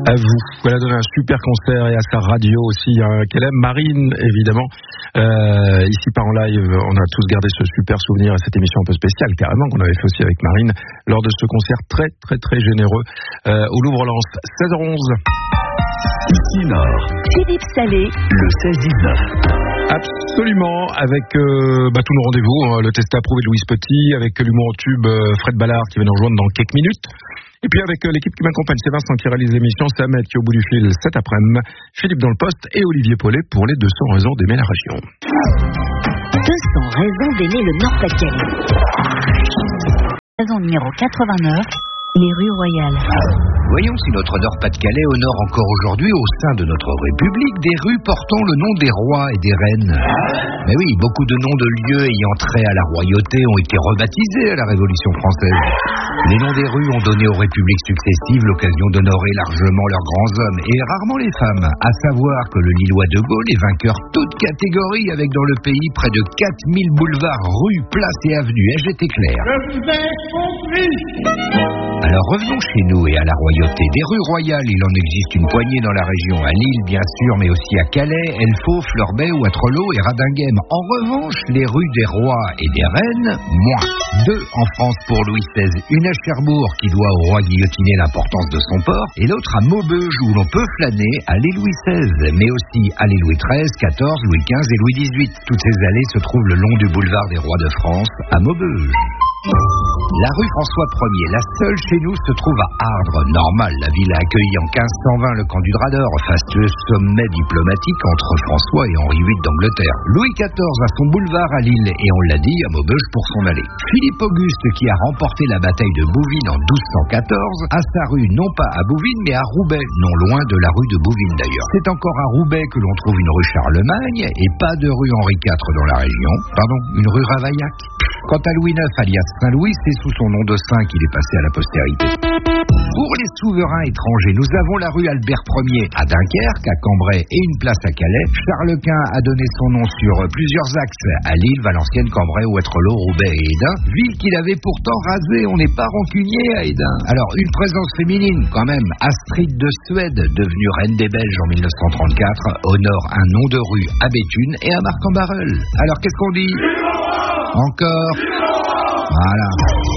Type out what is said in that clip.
à vous. Elle a donné un super concert et à sa radio aussi, qu'elle aime. Marine, évidemment. Ici, par en live, on a tous gardé ce super souvenir et cette émission un peu spéciale, carrément, qu'on avait fait aussi avec Marine, lors de ce concert très, très, très généreux au Louvre-Lens. 16h11. Ici Nord. Philippe Salé. Le 16-19. Absolument, avec tous nos rendez-vous, le test approuvé de Louise Petit, avec l'humour au tube Fred Ballard qui va nous rejoindre dans quelques minutes. Et puis avec l'équipe qui m'accompagne, c'est Vincent qui réalise l'émission, c'est Ahmed qui est au bout du fil cet après-midi, Philippe dans le poste et Olivier Paulet pour les 200 raisons d'aimer la région. 200 raisons d'aimer le Nord-Pas-de-Calais. Raison numéro 89, les rues royales. Voyons si notre Nord-Pas-de-Calais honore encore aujourd'hui au sein de notre République des rues portant le nom des rois et des reines. Mais oui, beaucoup de noms de lieux ayant trait à la royauté ont été rebaptisés à la Révolution française. Les noms des rues ont donné aux républiques successives l'occasion d'honorer largement leurs grands hommes et rarement les femmes, à savoir que le Lillois de Gaulle est vainqueur toutes catégories avec dans le pays près de 4000 boulevards, rues, places et avenues. Ai-je été clair ? Je vous ai compris. Alors revenons chez nous et à la royauté. Des rues royales, il en existe une poignée dans la région, à Lille bien sûr, mais aussi à Calais, Elfaux, Fleurbaix, Ouattrelot et Radinguem. En revanche, les rues des rois et des reines, moins. 2 en France pour Louis XVI, une à Cherbourg qui doit au roi guillotiné l'importance de son port, et l'autre à Maubeuge où l'on peut flâner allée Louis XVI, mais aussi allée Louis XIII, XIV, Louis XV et Louis XVIII. Toutes ces allées se trouvent le long du boulevard des rois de France, à Maubeuge. La rue François Ier, la seule chez nous, se trouve à Ardres. Normal, la ville a accueilli en 1520 le camp du Drador, fastueux sommet diplomatique entre François et Henri VIII d'Angleterre. Louis XIV a son boulevard à Lille et on l'a dit, à Maubeuge pour son allée. Philippe Auguste, qui a remporté la bataille de Bouvines en 1214, a sa rue non pas à Bouvines mais à Roubaix, non loin de la rue de Bouvines d'ailleurs. C'est encore à Roubaix que l'on trouve une rue Charlemagne et pas de rue Henri IV dans la région. Pardon, une rue Ravaillac. Quant à Louis IX, alias Saint-Louis, c'est sous son nom de saint qu'il est passé à la postérité. Pour les souverains étrangers, nous avons la rue Albert Ier à Dunkerque, à Cambrai et une place à Calais. Charles Quint a donné son nom sur plusieurs axes, à Lille, Valenciennes, Cambrai, Ouattrelot, Roubaix et Hesdin, ville qu'il avait pourtant rasée. On n'est pas rancunier à Hesdin. Alors, une présence féminine quand même. Astrid de Suède, devenue reine des Belges en 1934, honore un nom de rue à Béthune et à Marc-en-Barœul. Alors, qu'est-ce qu'on dit ? Encore. Voilà.